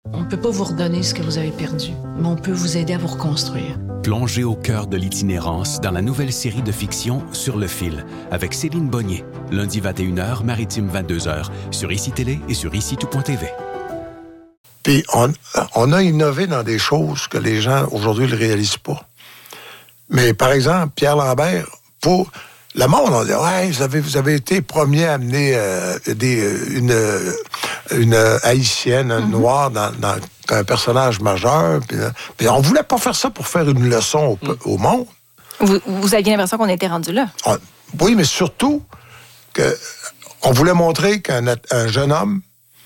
On ne peut pas vous redonner ce que vous avez perdu, mais on peut vous aider à vous reconstruire. Plongez au cœur de l'itinérance dans la nouvelle série de fiction Sur le fil avec Céline Bonnier. Lundi 21h, Maritime 22h, sur ICI Télé et sur ICI-tout.tv. Puis on a innové dans des choses que les gens aujourd'hui ne le réalisent pas. Mais par exemple, Pierre Lambert, pour le monde, on dit ouais, vous avez été premier à amener une haïtienne noire dans un personnage majeur. Puis on voulait pas faire ça pour faire une leçon au monde. Vous aviez l'impression qu'on était rendu là. Oui, mais surtout que on voulait montrer qu'un jeune homme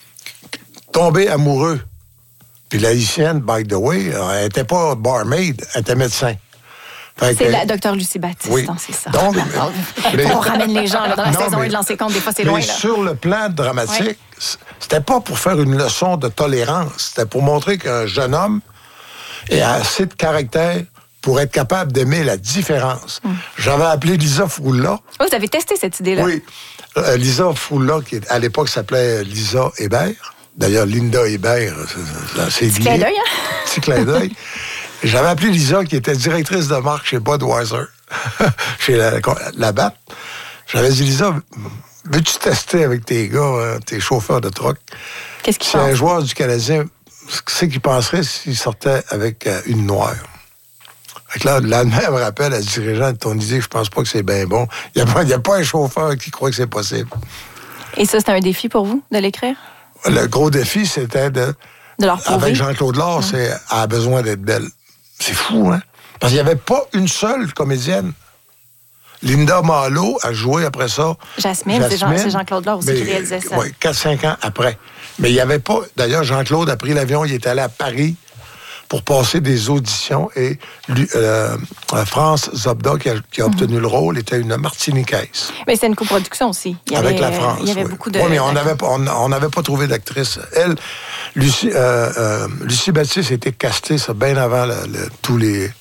tombé amoureux. Puis l'haïtienne, by the way, elle n'était pas barmaid, elle était médecin. C'est la docteur Lucie Baptiste, oui. C'est ça. Donc, on ramène les gens là, dans la saison 1 de Lancer Compte, des fois c'est loin. Mais sur le plan dramatique, c'était pas pour faire une leçon de tolérance, c'était pour montrer qu'un jeune homme a assez de caractère pour être capable d'aimer la différence. J'avais appelé Lisa Froula. Oh, vous avez testé cette idée-là? Oui. Lisa Froula, qui à l'époque s'appelait Lisa Hébert. D'ailleurs, Linda Hébert, c'est lié. Petit clin d'œil, hein? Petit clin d'œil. J'avais appelé Lisa, qui était directrice de marque chez Budweiser, chez la BAT. J'avais dit, Lisa, veux-tu tester avec tes gars, tes chauffeurs de truck? Qu'est-ce qu'ils pensent? pensent? Un joueur du Canadien, qu'est-ce qu'il penserait s'il sortait avec une noire? Fait que là, le lendemain, elle me rappelle, elle dit, dirigeant de ton idée, je pense pas que c'est bien bon. Il n'y a pas un chauffeur qui croit que c'est possible. Et ça, c'était un défi pour vous, de l'écrire? Le gros défi, c'était de leur prouver. Avec Jean-Claude Lard, c'est « Elle a besoin d'être belle ». C'est fou, hein? Parce qu'il n'y avait pas une seule comédienne. Linda Malo a joué après ça. Jasmine. C'est Jean-Claude Lard aussi qui réalisait ça. Oui, 4-5 ans après. Mais il n'y avait pas... D'ailleurs, Jean-Claude a pris l'avion, il est allé à Paris pour passer des auditions et France Zobda, qui a obtenu le rôle, était une Martiniquaise. Mais c'était une coproduction aussi. Avec la France. Il y avait beaucoup de... Oui, mais on n'avait pas trouvé d'actrice. Elle, Lucie Baptiste, était castée ça bien avant toutes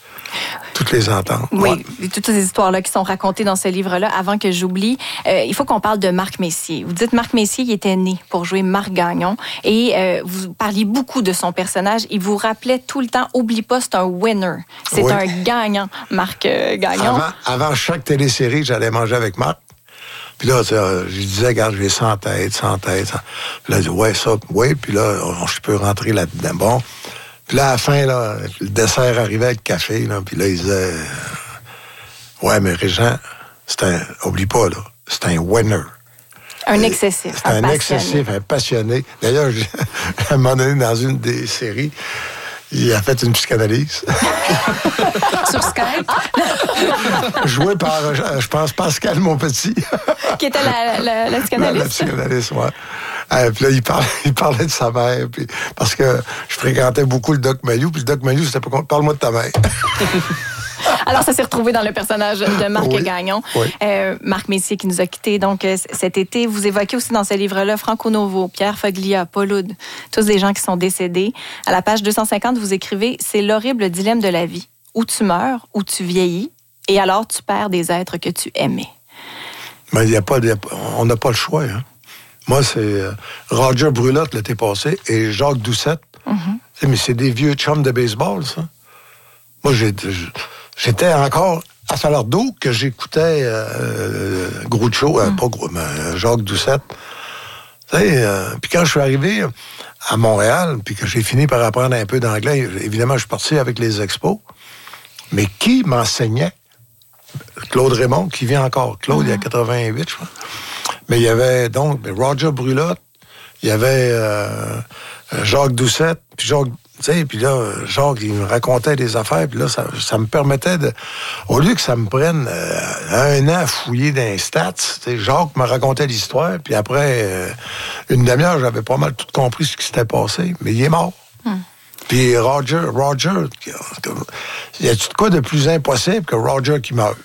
les ententes. Oui, toutes ces histoires-là qui sont racontées dans ce livre-là. Avant que j'oublie, il faut qu'on parle de Marc Messier. Vous dites Marc Messier, il était né pour jouer Marc Gagnon et vous parliez beaucoup de son personnage. Il vous rappelait tout le temps, oublie pas, c'est un winner. C'est un gagnant, Marc Gagnon. Avant chaque télésérie, j'allais manger avec Marc. Puis là, je disais, regarde, j'ai 100 têtes. Puis là, il dit, ouais, ça, oui. Puis là, je peux rentrer là-dedans. Bon. Puis là, à la fin, là, le dessert arrivait avec le café, là, puis là, il disait, ouais, mais Régent, oublie pas, là, c'est un winner. Un excessif, c'est un excessif, un passionné. D'ailleurs, à un moment donné, dans une des séries, il a fait une psychanalyse. Sur Skype? Joué par, je pense, Pascal Monpetit. Qui était la psychanalyste? La psychanalyste, oui. Puis là, il parlait de sa mère, puis, parce que je fréquentais beaucoup le Doc Mayou, puis le Doc Mayou, c'était pas parle-moi de ta mère. Alors, ça s'est retrouvé dans le personnage de Marc Gagnon. Oui. Marc Messier qui nous a quittés donc cet été. Vous évoquez aussi dans ce livre-là Franco Novo, Pierre Foglia, Paul Oud, tous des gens qui sont décédés. À la page 250, vous écrivez « C'est l'horrible dilemme de la vie. Où tu meurs, où tu vieillis, et alors tu perds des êtres que tu aimais. » Mais on n'a pas le choix, hein. Moi, c'est Roger Brulotte l'été passé et Jacques Doucette. Mm-hmm. Mais c'est des vieux chums de baseball, ça. Moi, j'étais encore à Falardeau que j'écoutais Groucho, pas Gros, mais Jacques Doucette. Puis quand je suis arrivé à Montréal, puis que j'ai fini par apprendre un peu d'anglais, évidemment, je suis parti avec les expos. Mais qui m'enseignait? Claude Raymond, qui vit encore. Claude, il y a 88, je crois. Mais il y avait donc Roger Brulotte, il y avait Jacques Doucette, puis puis là, Jacques, il me racontait des affaires, puis là, ça me permettait de... Au lieu que ça me prenne 1 an à fouiller dans les stats, Jacques me racontait l'histoire, puis après une demi-heure, j'avais pas mal tout compris ce qui s'était passé, mais il est mort. Puis Roger, y a-tu de quoi de plus impossible que Roger qui meurt?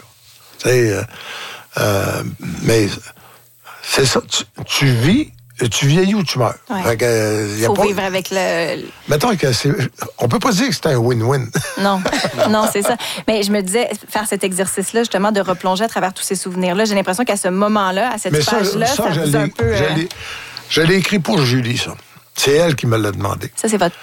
Mais... C'est ça, tu vieillis ou tu meurs. Ouais. Faut vivre avec le... Mettons que on peut pas dire que c'est un win-win. Non, c'est ça. Mais je me disais, faire cet exercice-là, justement, de replonger à travers tous ces souvenirs-là, j'ai l'impression qu'à ce moment-là, à cette page-là, ça vous a un peu... Je l'ai écrit pour Julie, ça. C'est elle qui me l'a demandé. Ça, c'est votre